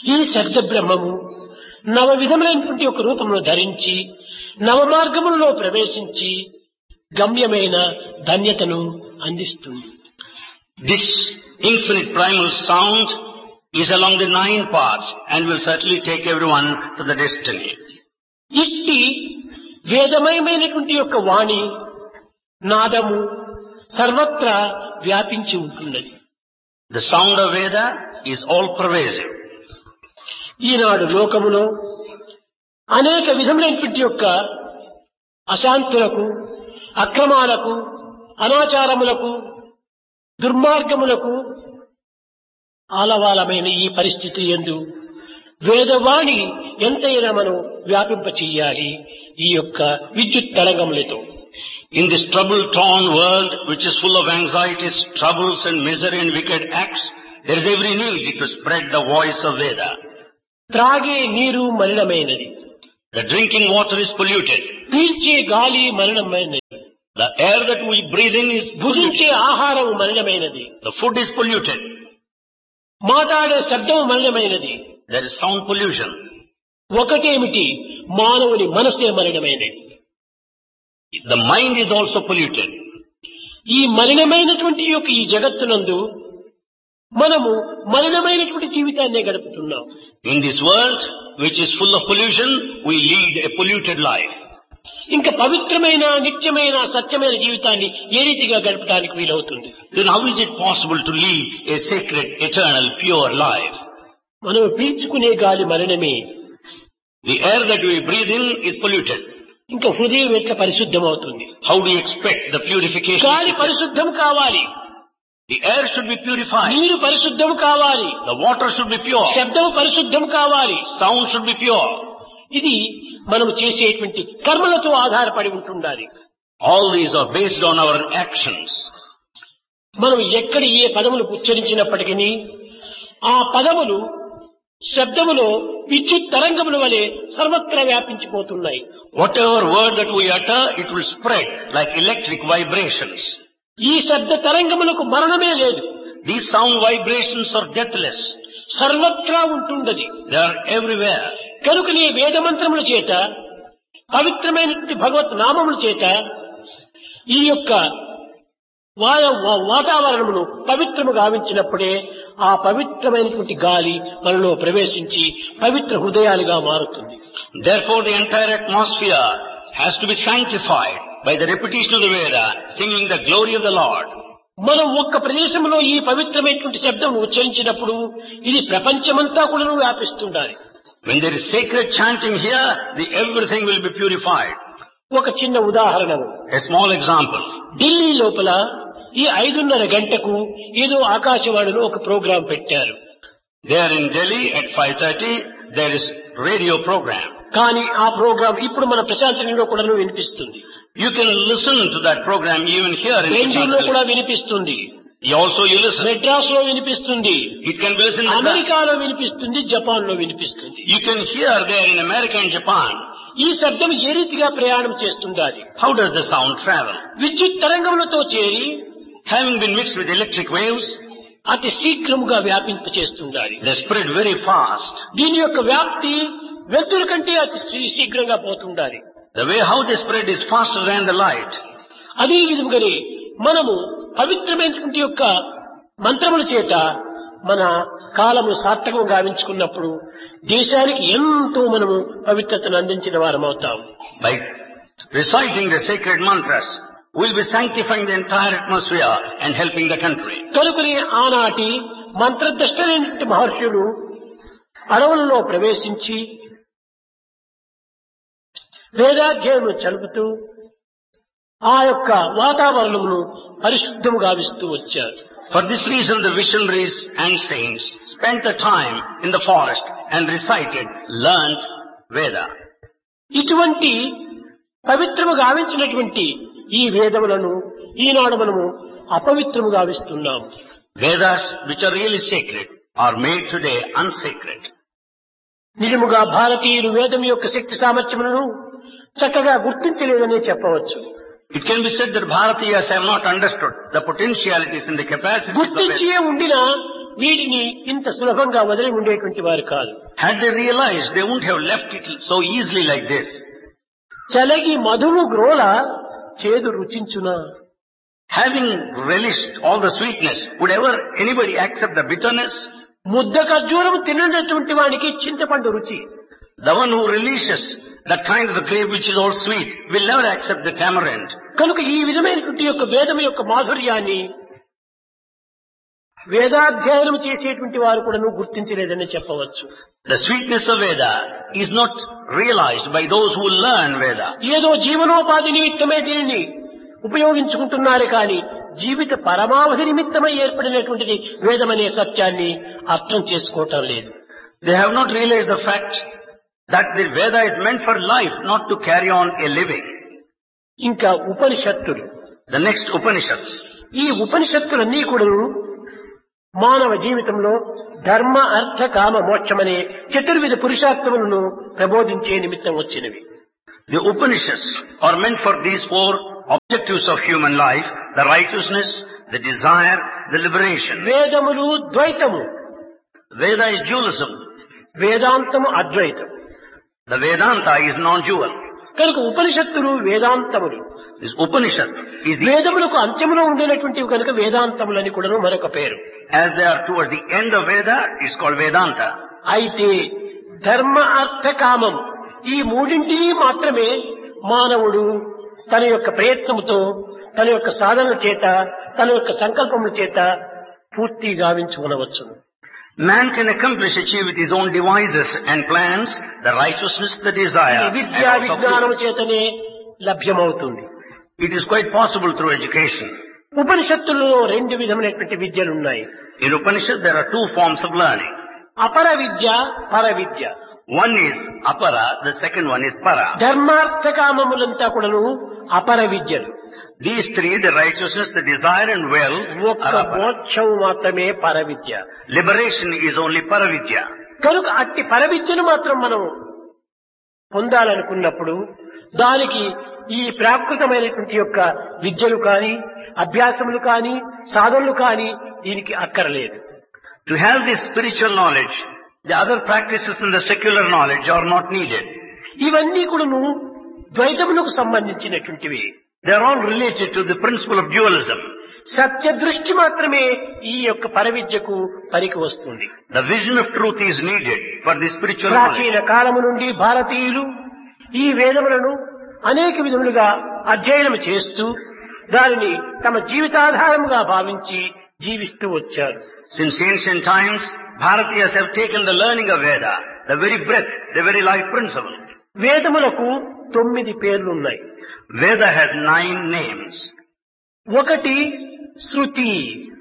ఈ శబ్ద బ్రహ్మము నవ విధములైనటువంటి ఒక రూపమును ధరించి నవ మార్గములలో ప్రవేశించి గమ్యమైన ధన్యతను అందిస్తుంది. This infinite primal sound is along the 9 paths and will certainly take everyone to the destiny. ఇట్టి వేదమయమైనటువంటి యొక్క వాణి నాదము సర్వత్రా వ్యాపించి ఉంటున్నది. The sound of Veda is all pervasive. ఈనాడు లోకములో అనేక విధములైనటువంటి యొక్క అశాంతులకు, అక్రమాలకు, అనాచారములకు, దుర్మార్గములకు ఆలవాలమైన ఈ పరిస్థితి యందు వేదవాణి ఎంతైనా మనం వ్యాపింప చెయ్యాలి ఈ యొక్క విద్యుత్ తరంగములతో. In this trouble-torn world which is full of anxieties, troubles and misery and wicked acts, there is every need to spread the voice of Veda. త్రాగే నీరు మలినమైనది, The drinking water is polluted. పీల్చే గాలి మలినమైనది, The air that we breathe in is భుజించే polluted. ఆహారం మలినమైనది, The food is polluted. మాట్లాడే శబ్దం మలినమైనది. There is sound pollution. ఒకటేమిటి, మానవుని మనసే మలినమైనది. The mind is also polluted. ఈ మలినమైనటువంటి యొక్క ఈ జగత్తునందు మనము మలినమైనటువంటి జీవితాన్నే గడుపుతున్నాం. In this world which is full of pollution, we lead a polluted life. ఇంకా పవిత్రమైన, నిత్యమైన, సత్యమైన జీవితాన్ని ఏ రీతిగా గడపడానికి వీలవుతుంది? Then how is it possible to lead a sacred, eternal, pure life? మనం పీల్చుకునే గాలి మలినమే. The air that we breathe in is polluted. ఇంకా హృదయం ఎట్లా పరిశుద్ధం అవుతుంది? How do you expect the purification? గాలి పరిశుద్ధం కావాలి, The air should be purified. నీరు పరిశుద్ధం కావాలి, The water should be pure. శబ్దం పరిశుద్ధం కావాలి. Sound should be pure. ఇది మనం చేసేటువంటి కర్మలతో ఆధారపడి ఉంటుండాలి. All these are based on our actions. మనం ఎక్కడ ఏ పదములు ఉచ్చరించినప్పటికీ ఆ పదములు శబ్దములో విద్యుత్ తరంగముల వలె సర్వత్రా వ్యాపించిపోతున్నాయి. Whatever word that we utter, it will spread like electric vibrations. ఈ శబ్ద తరంగములకు మరణమే లేదు, These sound vibrations are deathless. సర్వత్రా ఉంటుండది. They are everywhere. కనుకనే వేదమంత్రముల చేత, పవిత్రమైనటువంటి భగవత్ నామముల చేత ఈ యొక్క వాతావరణమును పవిత్రము గావించినప్పుడే ఆ పవిత్రమైనటువంటి గాలి మనలో ప్రవేశించి పవిత్ర హృదయాలుగా మారుతుంది. Therefore the entire atmosphere has to be sanctified by the repetition of the Veda, singing the glory of the Lord. మనం ఒక్క ప్రదేశంలో ఈ పవిత్రమైనటువంటి శబ్దం ఉచ్చరించినప్పుడు ఇది ప్రపంచమంతా కూడా వ్యాపిస్తుండాలి. When there is sacred chanting here, everything will be purified. ఒక చిన్న ఉదాహరణ, A small example. ఢిల్లీ లోపల ఈ 5:30 గంటకు ఏదో ఆకాశవాణిలో ఒక ప్రోగ్రాం పెట్టారు. There in Delhi at 5:30, there is radio program. కానీ ఆ ప్రోగ్రాం ఇప్పుడు మన ప్రశాంతంలో కూడా వినిపిస్తుంది. You can listen to that program even here in బెంగళూరులో Prashant. కూడా వినిపిస్తుంది, Also you listen. మెడ్రాస్ లో వినిపిస్తుంది, It can be listened in అమెరికాలో వినిపిస్తుంది, జపాన్ లో వినిపిస్తుంది. You can hear there in America and Japan. ఈ శబ్దం ఏ రీతిగా ప్రయాణం చేస్తుండాలి? How does the sound travel? విద్యుత్ తరంగములతో చేరి Having been mixed with electric waves, అతి శీఘ్రముగా వ్యాపింప చేస్తుండాలి. they spread very fast. దీని యొక్క వ్యాప్తి వెలుతురు కంటే అతి శీఘ్రంగా పోతుండాలి. The way how they spread is faster than the light. అదే విధంగానే మనము పవిత్రమైనటువంటి యొక్క మంత్రముల చేత మన కాలము సార్థకం గావించుకున్నప్పుడు దేశానికి ఎంతో మనము పవిత్రతను అందించిన వారం అవుతాం. By reciting the sacred mantras, we'll be sanctifying the entire atmosphere and helping the country. కనుకనే ఆనాటి మంత్రద్రష్టలైనటువంటి మహర్షులు అడవులలో ప్రవేశించి వేదాధ్యయనం చలుపుతూ ఆ యొక్క వాతావరణమును పరిశుద్ధము గావిస్తూ వచ్చారు. For this reason, the visionaries and saints spent the time in the forest and recited, learnt Veda. ఇటువంటి పవిత్రము గావించినటువంటి ఈ వేదములను ఈనాడు మనము అపవిత్రము గావిస్తున్నాం. Vedas, which are really sacred, are made today unsacred. నిజముగా భారతీయులు వేదం యొక్క శక్తి సామర్థ్యములను చక్కగా గుర్తించలేదనే చెప్పవచ్చు. It can be said that Bharatiyas have not understood the potentialities and the capacities of గుర్తించే Vedas. ఉండినా వీటిని ఇంత సులభంగా వదిలి ఉండేటువంటి వారు కాదు. Had they realized, they wouldn't have left it so easily like this. చలగి మధువు గ్రోల చేదు రుచించునా. Having relished all the sweetness, would ever anybody accept the bitterness? ముద్ద ఖర్జూరం తిననటువంటి వానికి చింతపండు రుచి. The one who relishes that kind of the grape which is all sweet will never accept the tamarind. కనుక ఈ విధమైనటువంటి యొక్క వేదం యొక్క మాధుర్యాన్ని వేదాధ్యయనం చేసేటువంటి వారు కూడా గుర్తించలేదని చెప్పవచ్చు. The sweetness of Veda is not realized by those who learn Veda. ఏదో జీవనోపాధి నిమిత్తమే దీనిని ఉపయోగించుకుంటున్నారు కానీ జీవిత పరమావధి నిమిత్తమై ఏర్పడినటువంటిది వేదమనే సత్యాన్ని అర్థం చేసుకోవటం లేదు. They have not realized the fact that the Veda is meant for life, not to carry on a living. ఇంకా ఉపనిషత్తులు, The next Upanishads. ఈ ఉపనిషత్తులన్నీ కూడా మానవ జీవితంలో ధర్మ అర్థ కామ మోక్షమనే చతుర్విధ పురుషార్థములను ప్రబోధించే నిమిత్తం వచ్చినవి. The Upanishads are meant for these four objectives of human life: the righteousness, the desire, the liberation. వేదములు ద్వైతము, Veda is dualism. వేదాంతము అద్వైతం. The Vedanta is non-dual. కనుక ఉపనిషత్తులు వేదాంతములు. This Upanishad is the, వేదములకు అంత్యములో ఉండేటువంటివి కనుక వేదాంతములని కూడా మరొక పేరు. as they are towards the end of Veda, it's called Vedanta. అయితే ధర్మ అర్థ కామం ఈ మూడింటిని మాత్రమే మానవుడు తన యొక్క ప్రయత్నముతో, తన యొక్క సాధనల చేత, తన యొక్క సంకల్పముల చేత పూర్తి గావించుకొనవచ్చును. Man can accomplish, achieve with his own devices and plans, the righteousness, the desire. and విద్యా also విజ్ఞానము చేతనే లభ్యమవుతుంది. it is quite possible through education. ఉపనిషత్తులలో రెండు విధమైనటువంటి విద్యలు ఉన్నాయి. In Upanishad, there are two forms of learning. అపర విద్య, పర విద్య. One is apara, the second one is para. ధర్మార్థ కామములంతా కూడాను అపర విద్యలు. These three, the righteousness, the desire and wealth, ఒక్క are apara. మోక్షం మాత్రమే పర విద్య. Liberation is only paravidya. కనుక అట్టి పర విద్యను మాత్రం మనం పొందాలనుకున్నప్పుడు దానికి ఈ ప్రాకృతమైనటువంటి యొక్క విద్యలు కానీ, అభ్యాసములు కానీ, సాధనలు కానీ దీనికి అక్కరలేదు. To have this spiritual knowledge, the other practices in the secular knowledge are not needed. ఇవన్నీ కూడాను ద్వైతములకు సంబంధించినటువంటివి. They are all related to the principle of dualism. సత్య దృష్టి మాత్రమే ఈ యొక్క పరవిద్యకు పనికి వస్తుంది. The vision of truth is needed for the spiritual knowledge. ప్రాచీన కాలము నుండి భారతీయులు ఈ వేదములను అనేక విధములుగా అధ్యయనం చేస్తూ దానిని తమ జీవితాధారముగా భావించి జీవిస్తూ వచ్చారు. Since ancient times, Bharatiyas have taken the learning of Veda, the very breath, the very life principle. వేదములకు 9 పేర్లున్నాయి. Veda has 9 names. ఒకటి శృతి,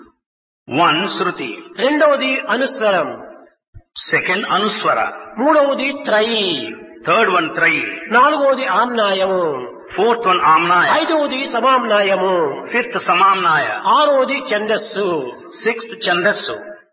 One, Shruti. రెండవది అనుస్వరం, Second, Anuswara. మూడవది త్రయి, Third one, Trayi. నాలుగవది ఆమ్నాయము, Fourth one, Amnaya. ఐదవది సమామ్నాయము, Fifth, Samamnaya. ఆరవది ఛందస్సు, Sixth, Chandasu.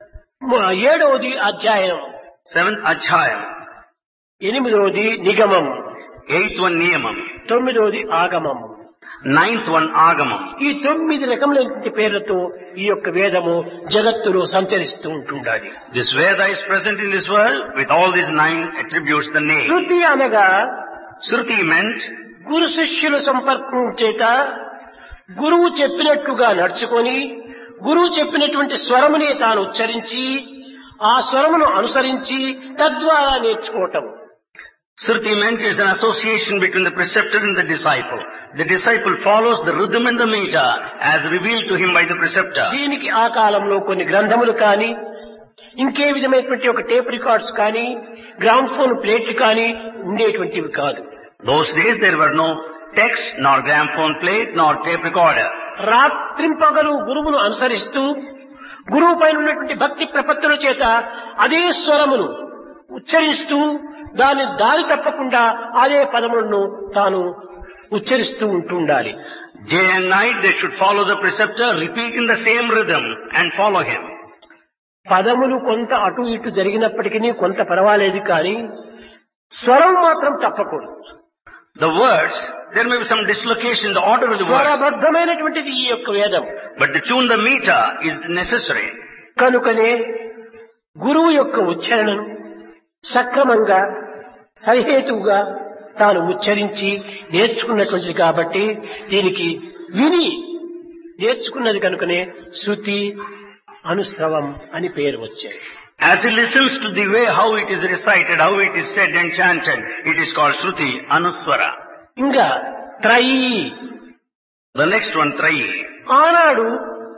ఏడవది అధ్యాయం, Seventh, Ajhayam. ఎనిమిదవది నిగమం, Eighth one, Niyamam. తొమ్మిదవది ఆగమం. Ninth one, Agamam. ఈ 9 రకములైనటువంటి పేర్లతో ఈ యొక్క వేదము జగత్తులో సంచరిస్తూ ఉంటుండాలి. This Veda is present in this world with all these 9 attributes, the name. శృతి అనగా Shruti meant గురు శిష్యుల సంపర్కం చేత గురువు చెప్పినట్లుగా నడుచుకొని గురువు చెప్పినటువంటి స్వరమునే తాను ఉచ్చరించి ఆ స్వరమును అనుసరించి తద్వారా నేర్చుకోవటం. Shruti meant is an association between the preceptor and the disciple. The disciple follows the rhythm and the meter as revealed to him by the preceptor. దీనికి ఆ కాలంలో కొన్ని గ్రంథములు కానీ ఇంకే విధమైనటువంటి ఒక టేప్ రికార్డ్స్ కానీ గ్రామ్ఫోన్ ప్లేట్లు కానీ ఉండేటువంటివి కాదు. Those days there were no text, nor gramophone plate, nor tape recorder. రాత్రింపగలు గురువును అనుసరిస్తూ గురువు పైన ఉన్నటువంటి భక్తి ప్రపత్తుల చేత అదే స్వరమును ఉచ్చరిస్తూ దాని దారి తప్పకుండా అదే పదములను తాను ఉచ్చరిస్తూ ఉంటుండాలి. Day and night they should follow the preceptor, repeating the same rhythm and follow him. పదములు కొంత అటు ఇటు జరిగినప్పటికీ కొంత పర్వాలేదు కానీ స్వరం మాత్రం తప్పకూడదు. The words, there may be some dislocation in the order of the words, స్వరబద్ధమైనటువంటిది ఈ యొక్క వేదం. but to tune the meter is necessary. కనుకనే గురువు యొక్క ఉచ్చారణను సక్రమంగా సహేతువుగా తాను ఉచ్చరించి నేర్చుకున్నటువంటిది కాబట్టి దీనికి విని నేర్చుకున్నది కనుకనే శృతి అనుశ్రవం అని పేరు వచ్చాయి. As he listens to the way how it is recited, how it is said and chanted, it is called Shruti, Anuswara. ఇంకా త్రయీ, The next one, Trayi. ఆనాడు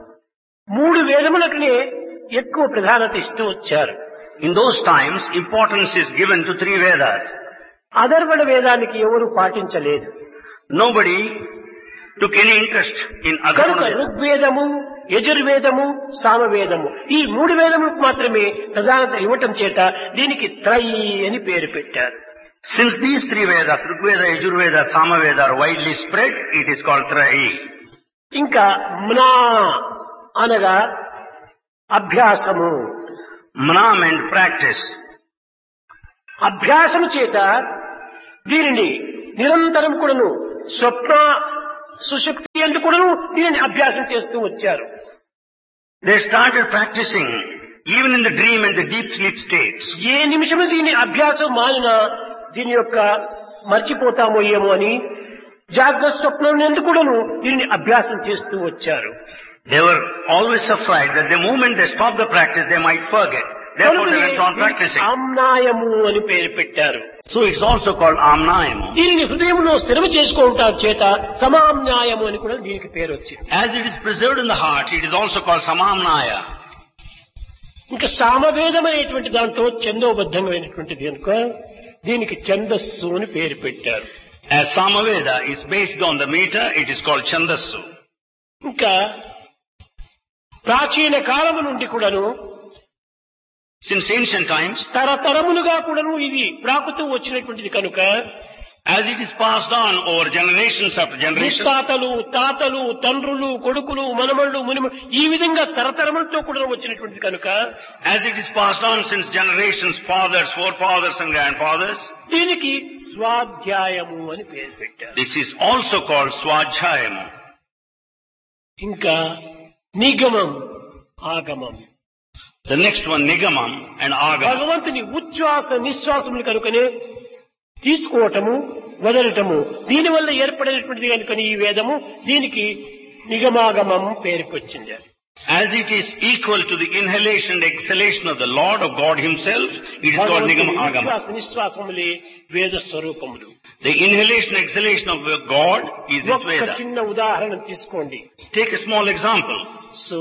3 వేదములకునే ఎక్కువ ప్రాధాన్యత ఇస్తూ వచ్చారు. In those times, importance is given to 3 Vedas. అధర్వణ వేదానికి ఎవరు పాటించలేదు. Nobody took any interest in కనుక Atharvana Veda. ఋగ్వేదము, యజుర్వేదము, సామవేదము ఈ 3 వేదములకు మాత్రమే ప్రధానత ఇవ్వటం చేత దీనికి త్రయీ అని పేరు పెట్టారు. Since these 3 Vedas, Rigveda, Yajurveda, Samaveda are widely spread, it is called Trayi. ఇంకా మ్నా అనగా అభ్యాసము. Manam and practice. అభ్యాసము చేత దీనిని నిరంతరం కూడాను స్వప్న సుశక్తి అంటూ కూడాను దీనిని అభ్యాసం చేస్తూ వచ్చారు. They started practicing even in the dream and the deep sleep states. ఏ నిమిషము దీని అభ్యాసం మానినా దీని యొక్క మర్చిపోతామో ఏమో అని జాగ్రత్త స్వప్నం ఎందుకు కూడాను దీనిని అభ్యాసం చేస్తూ వచ్చారు. They were always afraid that the moment they stop the practice, they might forget. Therefore they went on practicing. ఆమ్నాయము అని పేరు పెట్టారు. So it's also called Amnayam. దీనిని హృదయంలో స్థిరం చేసుకోవటం చేత సమామ్నాయము అని కూడా దీనికి పేరు వచ్చింది. As it is preserved in the heart, it is also called Samamnaya. ఇంకా సామవేదం అనేటువంటి దాంట్లో ఛందోబద్ధమైనటువంటిది కనుక దీనికి ఛందస్సు అని పేరు పెట్టారు. As Samaveda is based on the meter, it is called Chandasu. ఇంకా ప్రాచీన కాలము నుండి కూడాను Since ancient times, తరతరములుగా కూడాను ఇది ప్రాకుతూ వచ్చినటువంటిది కనుక as it is passed on over generations after generations, ముత్తాతలు, తాతలు, తండ్రులు, కొడుకులు, మనమళ్ళు, మునిమళ్ళు ఈ విధంగా తరతరములతో కూడా వచ్చినటువంటిది కనుక as it is passed on since generations, fathers, forefathers and grandfathers, దీనికి స్వాధ్యాయము అని పేరు పెట్టారు. this is also called Swadhyayam. ఇంకా నిగమం, ఆగమం. The next one, Nigamam and Agama. భగవంతుని ఉచ్ఛ్వాస నిశ్వాసములు కనుకనే తీసుకోవటము, వదలటము దీనివల్ల ఏర్పడినటువంటిది కనుక ఈ వేదము దీనికి నిగమాగమం పేరుకు వచ్చింది. As it is equal to the inhalation and exhalation of the Lord of God Himself, it is called Nigama Agama. ఉచ్ఛ్వాస నిశ్వాసములే వేద స్వరూపములు. The inhalation and exhalation of God is this ఒక్క Veda. చిన్న ఉదాహరణ తీసుకోండి. Take a small example.